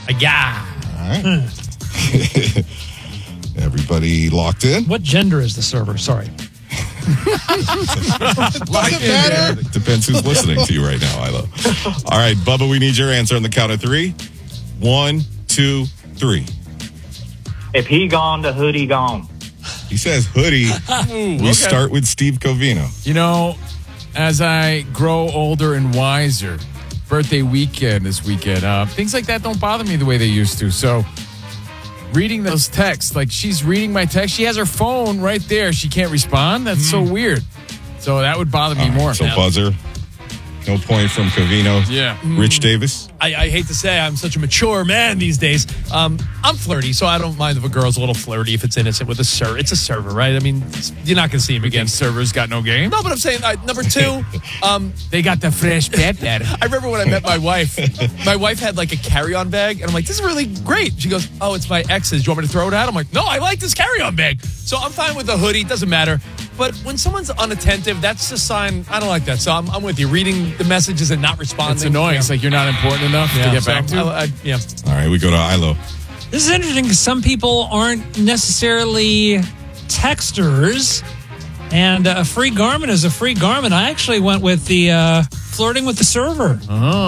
Yeah. All right. Everybody locked in? What gender is the server? Sorry. Doesn't matter. Depends who's listening to you right now, Ilo. All right, Bubba, we need your answer on the count of 3. 1, 2, 3. If he gone, the hoodie gone. He says hoodie. We start with Steve Covino. You know, as I grow older and wiser, birthday weekend this weekend, things like that don't bother me the way they used to. So reading those texts, like she's reading my text, she has her phone right there. She can't respond. That's so weird. So that would bother me more. So buzzer. No point from Covino. Yeah. Rich Davis. I hate to say I'm such a mature man these days. I'm flirty, so I don't mind if a girl's a little flirty if it's innocent with a server. It's a server, right? I mean, you're not going to see him again. Servers got no game? No, but I'm saying, number 2, They got the fresh pepper. I remember when I met my wife. My wife had like a carry-on bag, and I'm like, this is really great. She goes, oh, it's my ex's. Do you want me to throw it out? I'm like, no, I like this carry-on bag. So I'm fine with the hoodie. Doesn't matter. But when someone's unattentive, that's a sign. I don't like that. So I'm with you. Reading the messages and not responding. It's annoying. It's like you're not important enough to get back to. Yeah. All right, we go to Ilo. This is interesting because some people aren't necessarily texters, and a free garment is a free garment. I actually went with the flirting with the server.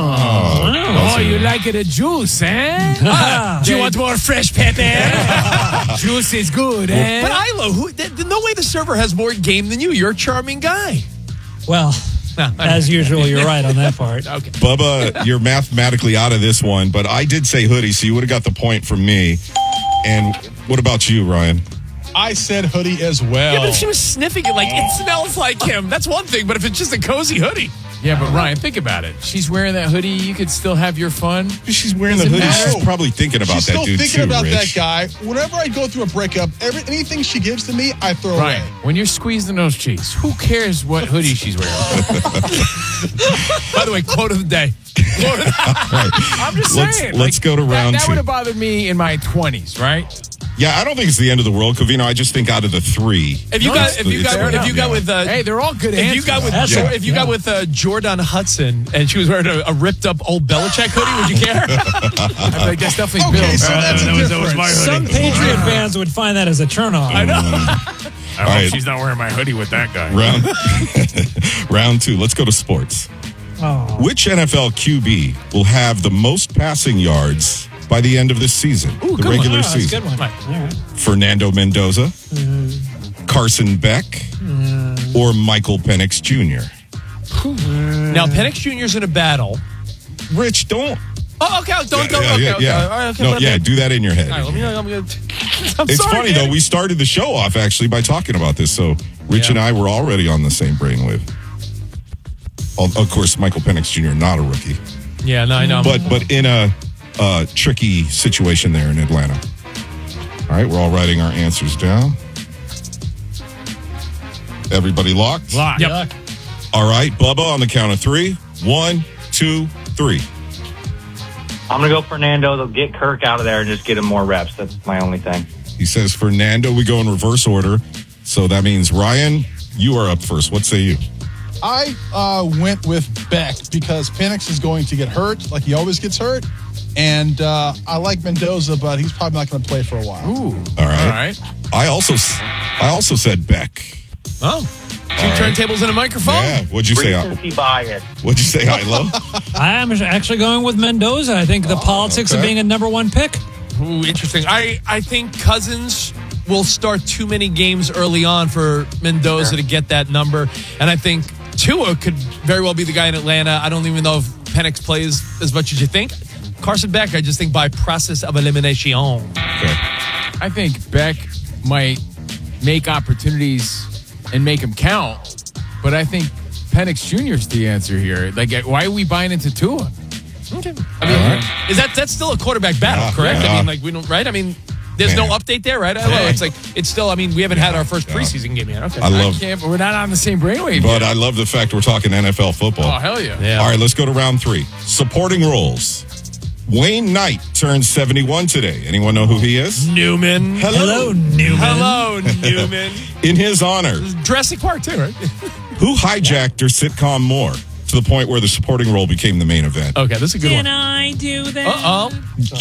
Oh, you like it a juice, eh? Do you want more fresh pepper? Juice is good, eh? But Ilo, no way the server has more game than you. You're a charming guy. Well, as usual, you're right on that part. Okay. Bubba, you're mathematically out of this one, but I did say hoodie, so you would have got the point from me. And what about you, Ryan? I said hoodie as well. Yeah, but if she was sniffing it, like, it smells like him. That's one thing, but if it's just a cozy hoodie. Yeah, but Ryan, think about it. She's wearing that hoodie. You could still have your fun. She's wearing the hoodie. She's probably thinking about She's that still dude thinking too, about Rich. that guy. Whenever I go through a breakup, anything she gives to me, I throw Ryan, away. when you're squeezing those cheeks, who cares what hoodie she's wearing? By the way, quote of the day. I'm just saying. Let's go to round that 2. would have bothered me in my 20s, right? Yeah, I don't think it's the end of the world, Covino. I just think out of the 3. If you got with Hey, they're all good answers. If you got with Jordan Hudson and she was wearing a ripped up old Belichick hoodie, would you care? I'd be like, that's definitely Okay, Bill. so that's a difference. Some Patriot fans would find that as a turnoff. I know. I hope right. she's not wearing my hoodie with that guy. Round 2. Let's go to sports. Oh. Which NFL QB will have the most passing yards by the end of this season, the regular That's a season? good one. All right. Fernando Mendoza, Carson Beck, or Michael Penix Jr.? Now, Penix Jr.'s in a battle. Rich, don't. Oh, okay. Don't. Yeah. All right, okay, No, whatever. do that in your head. All right, I'm It's sorry, funny, man. though. We started the show off, actually, by talking about this. So Rich and I were already on the same brainwave. Of course, Michael Penix Jr., not a rookie. Yeah, no, I know. But in a tricky situation there in Atlanta. All right, we're all writing our answers down. Everybody locked? Yep. All right, Bubba, on the count of 3. 1, 2, 3. I'm going to go Fernando. They'll get Kirk out of there and just get him more reps. That's my only thing. He says Fernando. We go in reverse order. So that means, Ryan, you are up first. What say you? I went with Beck because Penix is going to get hurt, like he always gets hurt. And I like Mendoza, but he's probably not going to play for a while. Ooh. All right. All right. I also said Beck. Oh. Two turntables and a microphone? Yeah. What'd you say? Recency bias. What'd you say, Ilo? I am actually going with Mendoza. I think the politics of being a number 1 pick. Ooh, interesting. I think Cousins will start too many games early on for Mendoza to get that number. And I think Tua could very well be the guy in Atlanta. I don't even know if Penix plays as much as you think. Carson Beck, I just think by process of elimination. Okay. I think Beck might make opportunities and make them count, but I think Penix Jr. is the answer here. Like, why are we buying into Tua? Okay. I mean, that's still a quarterback battle, correct? Yeah. I mean, like, we don't, right? I mean, there's no update there, right? It's like, it's still, I mean, we haven't had our first preseason game yet. Okay. We're not on the same brainwave But yet. I love the fact we're talking NFL football. Oh, hell yeah. All right, let's go to round 3. Supporting roles. Wayne Knight turns 71 today. Anyone know who he is? Newman. Hello, Newman. Hello, Newman. In his honor, Jurassic Park, too, right? who hijacked her sitcom more to the point where the supporting role became the main event? Okay, this is a good Can one. I do that? Uh-oh.